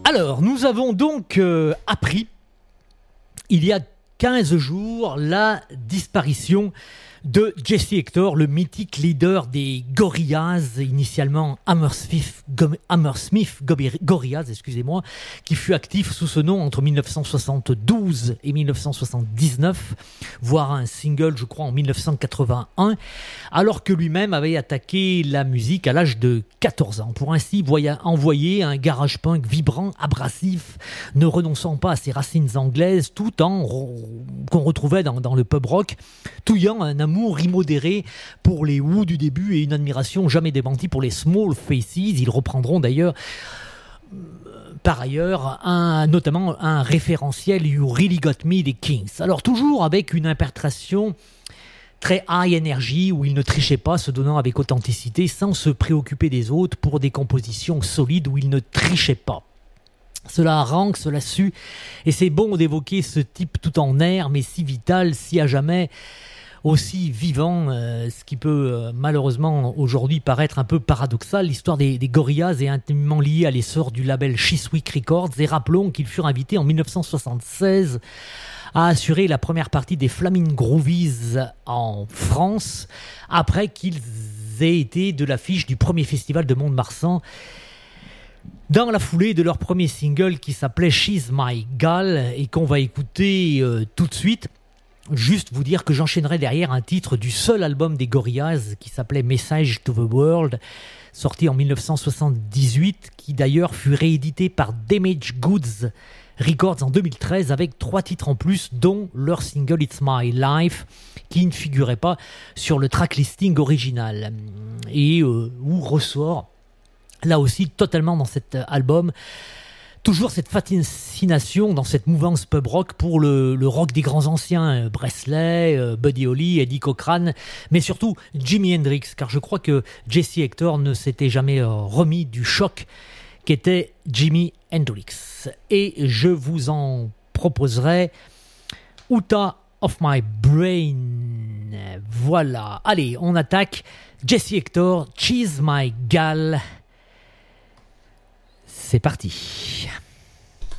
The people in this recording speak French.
Alors, nous avons donc appris, il y a 15 jours, la disparition de Jesse Hector, le mythique leader des Gorillaz, initialement Hammersmith Gorillaz, excusez-moi, qui fut actif sous ce nom entre 1972 et 1979, voire un single, je crois, en 1981, alors que lui-même avait attaqué la musique à l'âge de 14 ans, pour ainsi envoyer un garage punk vibrant, abrasif, ne renonçant pas à ses racines anglaises, tout en qu'on retrouvait dans le pub rock, touillant un amour immodéré pour les Who du début et une admiration jamais démentie pour les Small Faces. Ils reprendront d'ailleurs par ailleurs notamment un référentiel You Really Got Me des Kings. Alors toujours avec une interprétation très high energy où il ne trichait pas, se donnant avec authenticité sans se préoccuper des autres, pour des compositions solides où il ne trichait pas. Cela rangue, cela sue, et c'est bon d'évoquer ce type tout en air, mais si vital, si à jamais aussi vivant, ce qui peut malheureusement aujourd'hui paraître un peu paradoxal. L'histoire des Gorillaz est intimement liée à l'essor du label Chiswick Records, et rappelons qu'ils furent invités en 1976 à assurer la première partie des Flaming Groovies en France, après qu'ils aient été de l'affiche du premier festival de Mont-de-Marsan, dans la foulée de leur premier single qui s'appelait She's My Gal, et qu'on va écouter tout de suite. Juste vous dire que j'enchaînerai derrière un titre du seul album des Gorillaz qui s'appelait Message to the World, sorti en 1978, qui d'ailleurs fut réédité par Damaged Goods Records en 2013 avec 3 titres en plus, dont leur single It's My Life, qui ne figurait pas sur le track listing original, et où ressort là aussi totalement dans cet album toujours cette fascination dans cette mouvance pub rock pour le rock des grands anciens, Presley, Buddy Holly, Eddie Cochran, mais surtout Jimi Hendrix, car je crois que Jesse Hector ne s'était jamais remis du choc qu'était Jimi Hendrix. Et je vous en proposerai Outta of My Brain. Voilà, allez, on attaque. Jesse Hector, She's My Gal. C'est parti.